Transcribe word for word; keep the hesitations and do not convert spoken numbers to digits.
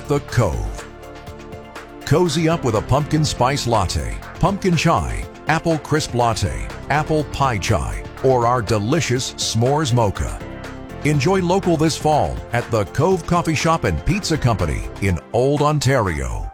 at the Cove. Cozy up with a pumpkin spice latte, pumpkin chai, apple crisp latte, apple pie chai, or our delicious s'mores mocha. Enjoy local this fall at the Cove Coffee Shop and Pizza Company in Old Ontario.